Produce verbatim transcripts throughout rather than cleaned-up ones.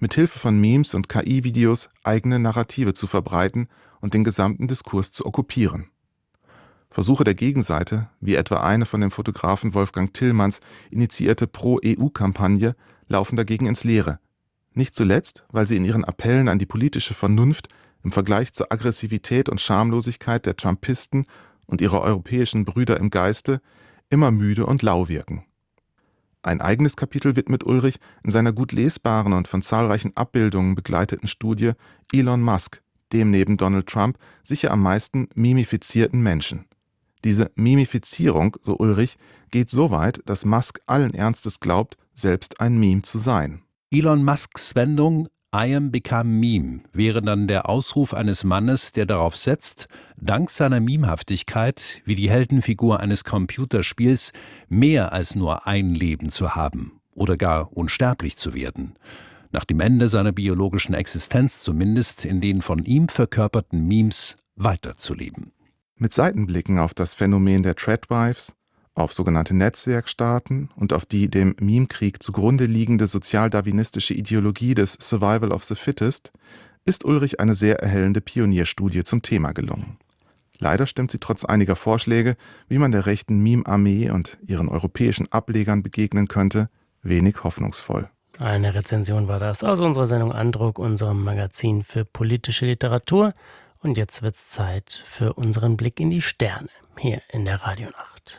mithilfe von Memes und K I-Videos eigene Narrative zu verbreiten und den gesamten Diskurs zu okkupieren. Versuche der Gegenseite, wie etwa eine von dem Fotografen Wolfgang Tillmanns initiierte Pro-E U-Kampagne, laufen dagegen ins Leere. Nicht zuletzt, weil sie in ihren Appellen an die politische Vernunft im Vergleich zur Aggressivität und Schamlosigkeit der Trumpisten und ihrer europäischen Brüder im Geiste immer müde und lau wirken. Ein eigenes Kapitel widmet Ulrich in seiner gut lesbaren und von zahlreichen Abbildungen begleiteten Studie Elon Musk, dem neben Donald Trump sicher am meisten mimifizierten Menschen. Diese Mimifizierung, so Ulrich, geht so weit, dass Musk allen Ernstes glaubt, selbst ein Meme zu sein. Elon Musks Wendung I am become meme wäre dann der Ausruf eines Mannes, der darauf setzt, dank seiner Memehaftigkeit, wie die Heldenfigur eines Computerspiels, mehr als nur ein Leben zu haben oder gar unsterblich zu werden. Nach dem Ende seiner biologischen Existenz zumindest in den von ihm verkörperten Memes weiterzuleben. Mit Seitenblicken auf das Phänomen der Threadwives, auf sogenannte Netzwerkstaaten und auf die dem Meme-Krieg zugrunde liegende sozialdarwinistische Ideologie des Survival of the Fittest, ist Ulrich eine sehr erhellende Pionierstudie zum Thema gelungen. Leider stimmt sie trotz einiger Vorschläge, wie man der rechten Meme-Armee und ihren europäischen Ablegern begegnen könnte, wenig hoffnungsvoll. Eine Rezension war das aus unserer Sendung Andruck, unserem Magazin für politische Literatur. Und jetzt wird's Zeit für unseren Blick in die Sterne, hier in der Radionacht.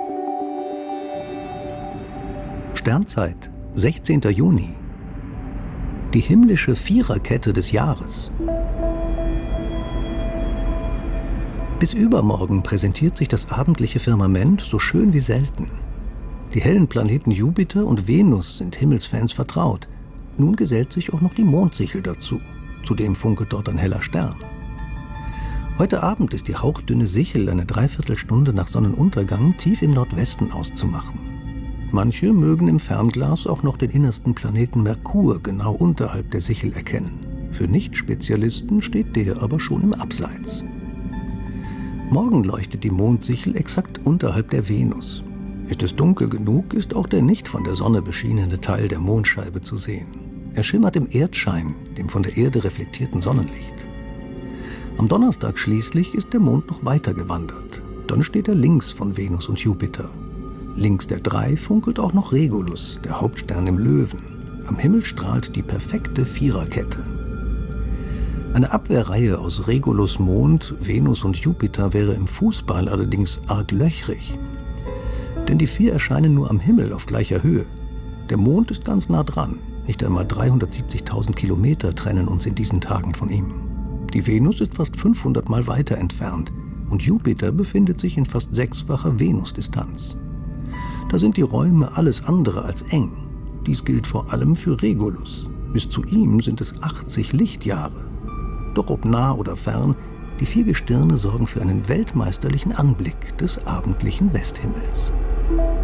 Sternzeit, sechzehnten Juni. Die himmlische Viererkette des Jahres. Bis übermorgen präsentiert sich das abendliche Firmament so schön wie selten. Die hellen Planeten Jupiter und Venus sind Himmelsfans vertraut. Nun gesellt sich auch noch die Mondsichel dazu. Zudem funkelt dort ein heller Stern. Heute Abend ist die hauchdünne Sichel eine Dreiviertelstunde nach Sonnenuntergang tief im Nordwesten auszumachen. Manche mögen im Fernglas auch noch den innersten Planeten Merkur genau unterhalb der Sichel erkennen. Für Nicht-Spezialisten steht der aber schon im Abseits. Morgen leuchtet die Mondsichel exakt unterhalb der Venus. Ist es dunkel genug, ist auch der nicht von der Sonne beschienene Teil der Mondscheibe zu sehen. Er schimmert im Erdschein, dem von der Erde reflektierten Sonnenlicht. Am Donnerstag schließlich ist der Mond noch weiter gewandert. Dann steht er links von Venus und Jupiter. Links der drei funkelt auch noch Regulus, der Hauptstern im Löwen. Am Himmel strahlt die perfekte Viererkette. Eine Abwehrreihe aus Regulus, Mond, Venus und Jupiter wäre im Fußball allerdings arg löchrig. Denn die vier erscheinen nur am Himmel auf gleicher Höhe. Der Mond ist ganz nah dran. Nicht einmal dreihundertsiebzigtausend Kilometer trennen uns in diesen Tagen von ihm. Die Venus ist fast fünfhundert Mal weiter entfernt und Jupiter befindet sich in fast sechsfacher Venusdistanz. Da sind die Räume alles andere als eng. Dies gilt vor allem für Regulus. Bis zu ihm sind es achtzig Lichtjahre. Doch ob nah oder fern, die vier Gestirne sorgen für einen weltmeisterlichen Anblick des abendlichen Westhimmels.